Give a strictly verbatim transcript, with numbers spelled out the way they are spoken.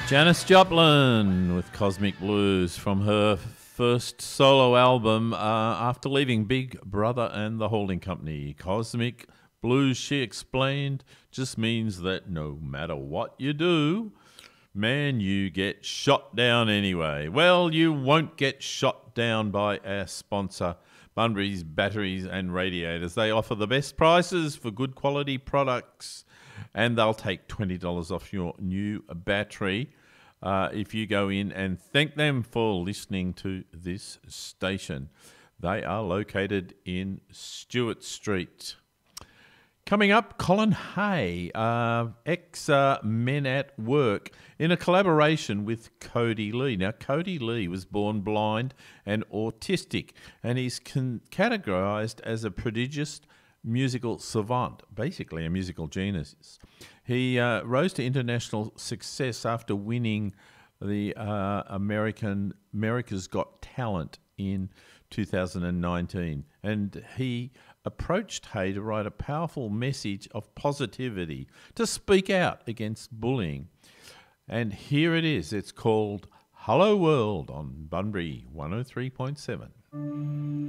Janis Joplin with Cosmic Blues from her first solo album uh, after leaving Big Brother and the Holding Company. Cosmic Blues, she explained, just means that no matter what you do, man, you get shot down anyway. Well, you won't get shot down by our sponsor, Bunbury's Batteries and Radiators. They offer the best prices for good quality products, and they'll take twenty dollars off your new battery uh, if you go in and thank them for listening to this station. They are located in Stewart Street. Coming up, Colin Hay, uh, ex-Men at Work, in a collaboration with Cody Lee. Now, Cody Lee was born blind and autistic, and he's con- categorised as a prodigious musical savant, basically a musical genius. He uh, rose to international success after winning the uh, American America's Got Talent in two thousand nineteen, and he approached Hay to write a powerful message of positivity, to speak out against bullying. And here it is. It's called Hello World on Bunbury one oh three point seven.